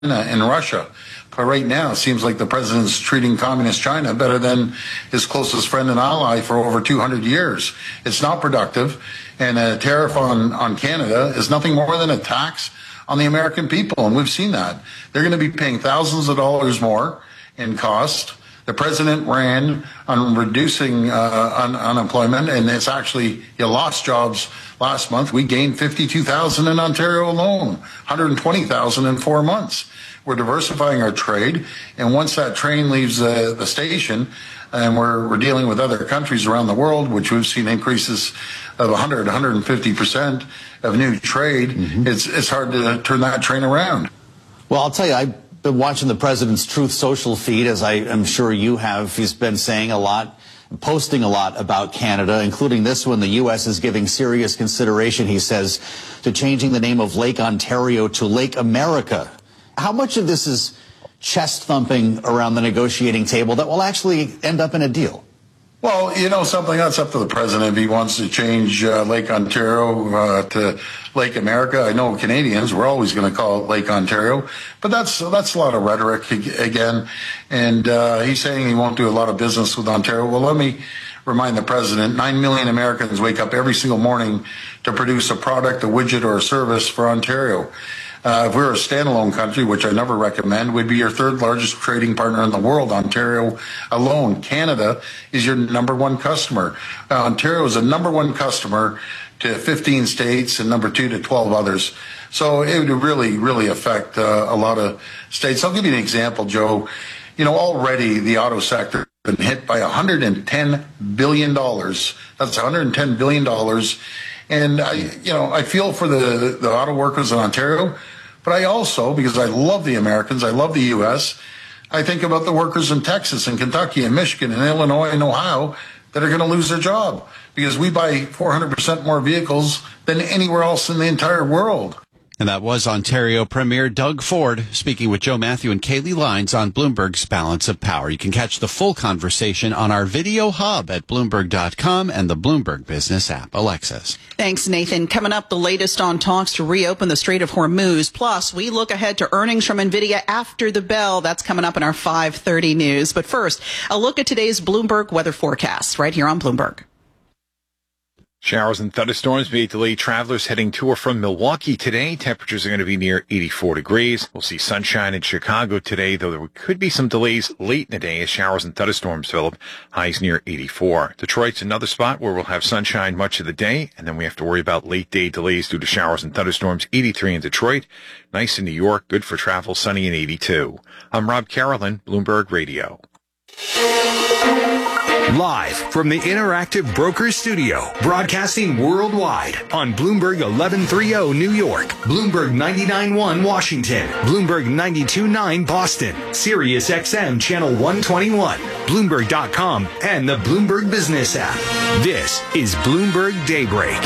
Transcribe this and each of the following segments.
and Russia. But right now, it seems like the president's treating communist China better than his closest friend and ally for over 200 years. It's not productive, and a tariff on Canada is nothing more than a tax on the American people, and we've seen that. They're going to be paying thousands of dollars more in cost. The president ran on reducing unemployment, and it's actually, you lost jobs last month. We gained 52,000 in Ontario alone, 120,000 in 4 months. We're diversifying our trade, and once that train leaves the station, and we're dealing with other countries around the world, which we've seen increases of 100, 150% of new trade, it's hard to turn that train around. Well, I'll tell you, I've been watching the president's Truth Social feed, as I am sure you have. He's been saying a lot, posting a lot about Canada, including this one. The U.S. is giving serious consideration, he says, to changing the name of Lake Ontario to Lake America. How much of this is chest thumping around the negotiating table that will actually end up in a deal? Well, you know something, that's up to the president if he wants to change Lake Ontario to Lake America. I know Canadians, we're always going to call it Lake Ontario, but that's a lot of rhetoric again. And he's saying he won't do a lot of business with Ontario. Well, let me remind the president, 9 million Americans wake up every single morning to produce a product, a widget, or a service for Ontario. If we were a standalone country, which I never recommend, we'd be your third largest trading partner in the world, Ontario alone. Canada is your number one customer. Ontario is a number one customer to 15 states and number two to 12 others. So it would really, really affect a lot of states. I'll give you an example, Joe. You know, already the auto sector has been hit by $110 billion. That's $110 billion. And I feel for the auto workers in Ontario, but I also, because I love the Americans, I love the U.S., I think about the workers in Texas and Kentucky and Michigan and Illinois and Ohio that are going to lose their job because we buy 400% more vehicles than anywhere else in the entire world. And that was Ontario Premier Doug Ford speaking with Joe Matthew and Kaylee Lines on Bloomberg's Balance of Power. You can catch the full conversation on our video hub at Bloomberg.com and the Bloomberg Business app. Alexis. Thanks, Nathan. Coming up, the latest on talks to reopen the Strait of Hormuz. Plus, we look ahead to earnings from NVIDIA after the bell. That's coming up in our 5:30 news. But first, a look at today's Bloomberg weather forecast right here on Bloomberg. Showers and thunderstorms may delay travelers heading to or from Milwaukee today. Temperatures are going to be near 84 degrees. We'll see sunshine in Chicago today, though there could be some delays late in the day as showers and thunderstorms develop. Highs near 84. Detroit's another spot where we'll have sunshine much of the day, and then we have to worry about late day delays due to showers and thunderstorms. 83 in Detroit. Nice in New York. Good for travel. Sunny in 82. I'm Rob Carolyn, Bloomberg Radio. Live from the Interactive Brokers Studio, broadcasting worldwide on Bloomberg 1130 New York, Bloomberg 99.1 Washington, Bloomberg 92.9 Boston, Sirius XM Channel 121, Bloomberg.com, and the Bloomberg Business app. This is Bloomberg Daybreak.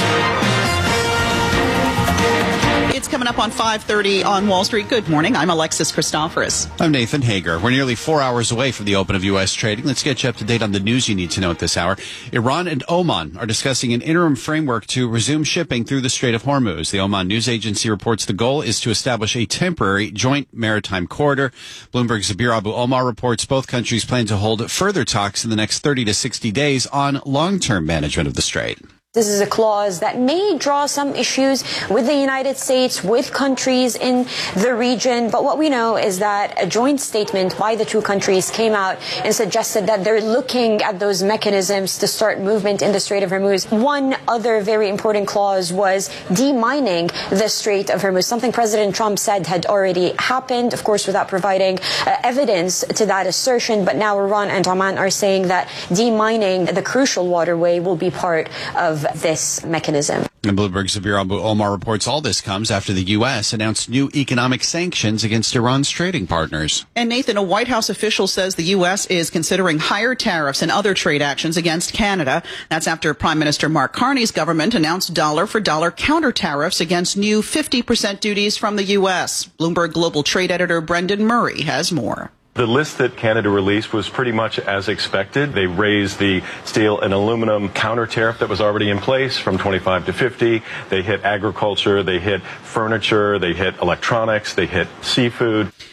It's coming up on 5:30 on Wall Street. Good morning. I'm Alexis Christoforous. I'm Nathan Hager. We're nearly 4 hours away from the open of U.S. trading. Let's get you up to date on the news you need to know at this hour. Iran and Oman are discussing an interim framework to resume shipping through the Strait of Hormuz. The Oman news agency reports the goal is to establish a temporary joint maritime corridor. Bloomberg's Zabir Abu Omar reports both countries plan to hold further talks in the next 30 to 60 days on long-term management of the strait. This is a clause that may draw some issues with the United States, with countries in the region. But what we know is that a joint statement by the two countries came out and suggested that they're looking at those mechanisms to start movement in the Strait of Hormuz. One other very important clause was demining the Strait of Hormuz, something President Trump said had already happened, of course, without providing evidence to that assertion. But now Iran and Oman are saying that demining the crucial waterway will be part of this mechanism. And Bloomberg's Zabir Abu Omar reports all this comes after the U.S. announced new economic sanctions against Iran's trading partners. And Nathan, a White House official says the U.S. is considering higher tariffs and other trade actions against Canada. That's after Prime Minister Mark Carney's government announced dollar-for-dollar counter tariffs against new 50% duties from the U.S. Bloomberg Global Trade editor Brendan Murray has more. The list that Canada released was pretty much as expected. They raised the steel and aluminum counter tariff that was already in place from 25 to 50. They hit agriculture, they hit furniture, they hit electronics, they hit seafood.